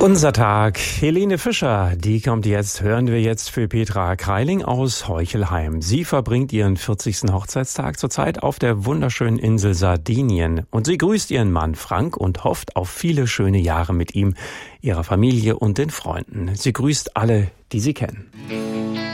Unser Tag. Helene Fischer, die hören wir jetzt für Petra Kreiling aus Heuchelheim. Sie verbringt ihren 40. Hochzeitstag zurzeit auf der wunderschönen Insel Sardinien. Und sie grüßt ihren Mann Frank und hofft auf viele schöne Jahre mit ihm, ihrer Familie und den Freunden. Sie grüßt alle, die sie kennen.